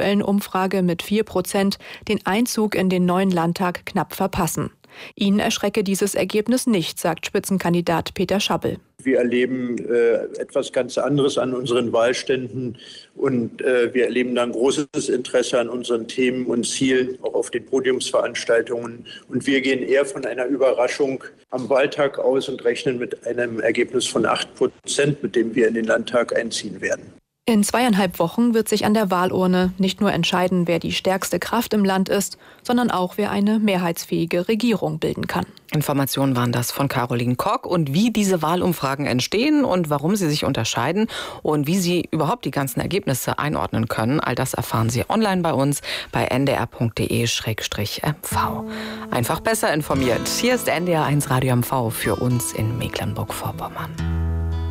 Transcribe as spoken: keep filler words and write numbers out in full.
aktuellen Umfrage mit vier Prozent den Einzug in den neuen Landtag knapp verpassen. Ihn erschrecke dieses Ergebnis nicht, sagt Spitzenkandidat Peter Schabbel. Wir erleben äh, etwas ganz anderes an unseren Wahlständen und äh, wir erleben dann großes Interesse an unseren Themen und Zielen, auch auf den Podiumsveranstaltungen. Und wir gehen eher von einer Überraschung am Wahltag aus und rechnen mit einem Ergebnis von acht Prozent, mit dem wir in den Landtag einziehen werden. In zweieinhalb Wochen wird sich an der Wahlurne nicht nur entscheiden, wer die stärkste Kraft im Land ist, sondern auch, wer eine mehrheitsfähige Regierung bilden kann. Informationen waren das von Caroline Kock. Und wie diese Wahlumfragen entstehen und warum sie sich unterscheiden und wie Sie überhaupt die ganzen Ergebnisse einordnen können, all das erfahren Sie online bei uns bei n d r punkt d e slash m v. Einfach besser informiert. Hier ist N D R eins Radio M V für uns in Mecklenburg-Vorpommern.